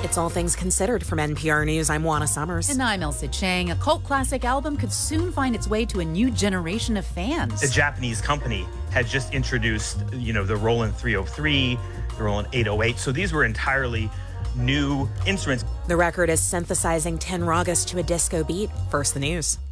It's All Things Considered from NPR News. I'm Juana Summers. And I'm Elsa Chang. A cult classic album could soon find its way to a new generation of fans. A Japanese company had just introduced, the Roland 303, the Roland 808. So these were entirely new instruments. The record is synthesizing 10 ragas to a disco beat. First, the news.